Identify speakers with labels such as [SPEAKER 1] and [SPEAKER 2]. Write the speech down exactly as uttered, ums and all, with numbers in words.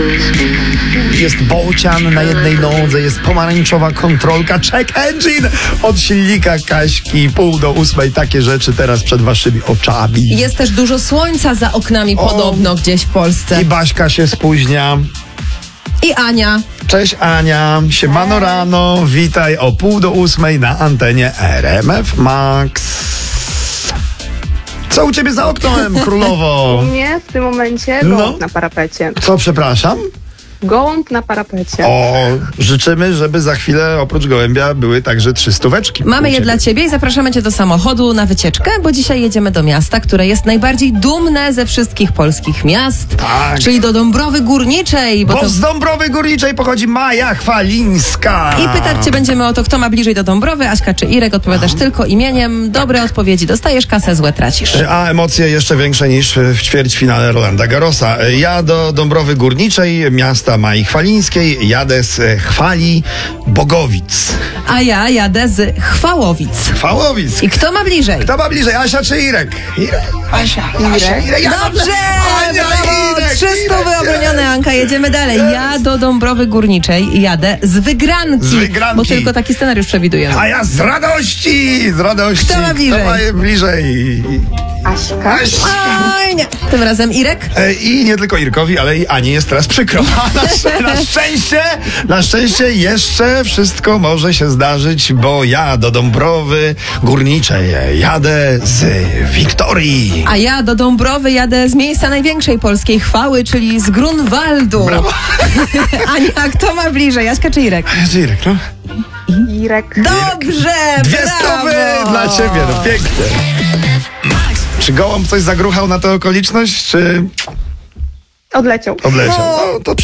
[SPEAKER 1] Jest bocian na jednej nodze, jest pomarańczowa kontrolka, check engine od silnika Kaśki, pół do ósmej, takie rzeczy teraz przed waszymi oczami.
[SPEAKER 2] Jest też dużo słońca za oknami
[SPEAKER 1] O.
[SPEAKER 2] podobno gdzieś w Polsce.
[SPEAKER 1] I Baśka się spóźnia.
[SPEAKER 2] I Ania.
[SPEAKER 1] Cześć Ania, siemano rano, witaj o pół do ósmej na antenie R M F Max. Co u ciebie za oknem, królowo?
[SPEAKER 3] Nie, w tym momencie
[SPEAKER 1] No.
[SPEAKER 3] gołąb na parapecie.
[SPEAKER 1] Co, przepraszam?
[SPEAKER 3] Gołąb na parapecie.
[SPEAKER 1] O, życzymy, żeby za chwilę oprócz gołębia były także trzy stóweczki.
[SPEAKER 2] Mamy
[SPEAKER 1] u
[SPEAKER 2] je
[SPEAKER 1] ciebie.
[SPEAKER 2] dla ciebie i zapraszamy cię do samochodu na wycieczkę, bo dzisiaj jedziemy do miasta, które jest najbardziej dumne ze wszystkich polskich miast,
[SPEAKER 1] Tak.
[SPEAKER 2] czyli do Dąbrowy Górniczej. Bo
[SPEAKER 1] Bo
[SPEAKER 2] to...
[SPEAKER 1] z Dąbrowy Górniczej pochodzi Maja Chwalińska.
[SPEAKER 2] I pytać cię będziemy o to, kto ma bliżej do Dąbrowy, Aśka czy Irek, odpowiadasz tylko imieniem. Dobre odpowiedzi dostajesz, kasę, złe tracisz.
[SPEAKER 1] A emocje jeszcze większe niż w ćwierćfinale Rolanda Garrosa. Ja do Dąbrowy Górniczej, miasta Mai Chwalińskiej, jadę z Chwali Bogowic.
[SPEAKER 2] A ja jadę z Chwałowic.
[SPEAKER 1] Chwałowic.
[SPEAKER 2] I kto ma bliżej?
[SPEAKER 1] Kto ma bliżej, Asia czy Irek? Irek. Asia, Asia, Irek. Ja
[SPEAKER 2] Dobrze!
[SPEAKER 1] Ania,
[SPEAKER 2] Brawo!
[SPEAKER 1] Irek,
[SPEAKER 2] Trzy stówy
[SPEAKER 1] Irek,
[SPEAKER 2] obronione, Anka. Jedziemy dalej. Ja do Dąbrowy Górniczej jadę z Wygranki.
[SPEAKER 1] Z Wygranki.
[SPEAKER 2] Bo tylko taki scenariusz przewidujemy.
[SPEAKER 1] A ja z radości, z radości.
[SPEAKER 2] Kto ma bliżej?
[SPEAKER 1] Kto ma bliżej?
[SPEAKER 3] Aśka.
[SPEAKER 2] Oj, nie. Tym razem Irek?
[SPEAKER 1] E, I nie tylko Irkowi, ale i Ani jest teraz przykro. A na, szczę- na szczęście, na szczęście jeszcze wszystko może się zdarzyć, bo ja do Dąbrowy Górniczej jadę z Wiktorii.
[SPEAKER 2] A ja do Dąbrowy jadę z miejsca największej polskiej chwały, czyli z Grunwaldu.
[SPEAKER 1] Brawo.
[SPEAKER 2] Ania, kto ma bliżej? Jaśka czy Irek?
[SPEAKER 1] Jest Irek, no?
[SPEAKER 3] Irek.
[SPEAKER 2] Dobrze!
[SPEAKER 1] Dwie
[SPEAKER 2] brawo!
[SPEAKER 1] stówy dla ciebie, no pięknie. Czy gołąb coś zagruchał na tę okoliczność, czy
[SPEAKER 3] Odleciał.
[SPEAKER 1] odleciał? No, to